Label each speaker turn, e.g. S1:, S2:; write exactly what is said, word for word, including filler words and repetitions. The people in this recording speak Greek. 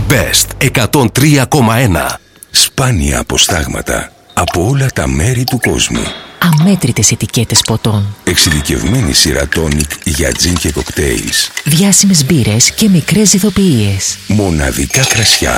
S1: Best εκατόν τρία κόμμα ένα.
S2: Σπάνια αποστάγματα από όλα τα μέρη του κόσμου.
S3: Αμέτρητες ετικέτες ποτών.
S2: Εξειδικευμένη σειρά τόνικ για τζιν και κοκτέιλς.
S3: Διάσημες μπύρες και μικρές ηθοποιίες.
S2: Μοναδικά κρασιά